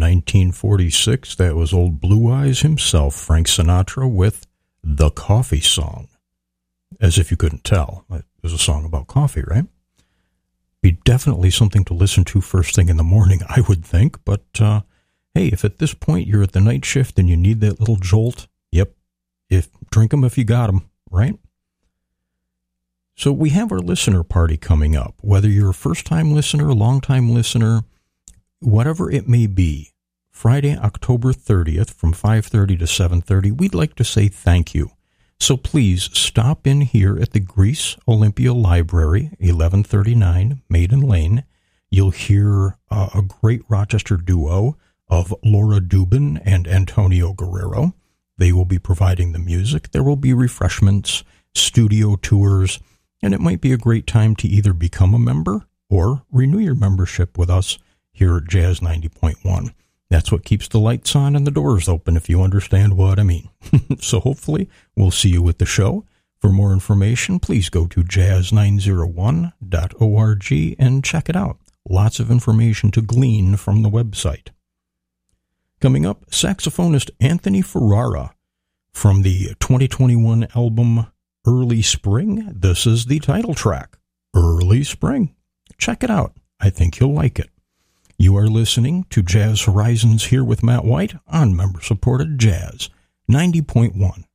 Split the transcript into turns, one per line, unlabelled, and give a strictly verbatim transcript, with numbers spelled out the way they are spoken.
nineteen forty-six, that was old Blue Eyes himself, Frank Sinatra, with The Coffee Song. As if you couldn't tell, it was a song about coffee, right? Be definitely something to listen to first thing in the morning, I would think. But, uh, hey, if at this point you're at the night shift and you need that little jolt, yep, if drink 'em if you got 'em, right? So we have our listener party coming up. Whether you're a first-time listener, long-time listener, whatever it may be, Friday, October thirtieth from five thirty to seven thirty, we'd like to say thank you. So please stop in here at the Greece Olympia Library, eleven thirty-nine Maiden Lane. You'll hear uh, a great Rochester duo of Laura Dubin and Antonio Guerrero. They will be providing the music. There will be refreshments, studio tours, and it might be a great time to either become a member or renew your membership with us here at Jazz ninety point one. That's what keeps the lights on and the doors open, if you understand what I mean. So hopefully we'll see you at the show. For more information, please go to jazz nine oh one dot org and check it out. Lots of information to glean from the website. Coming up, saxophonist Anthony Ferrara from the twenty twenty-one album Early Spring. This is the title track, Early Spring. Check it out. I think you'll like it. You are listening to Jazz Horizons here with Matt White on member-supported Jazz ninety point one.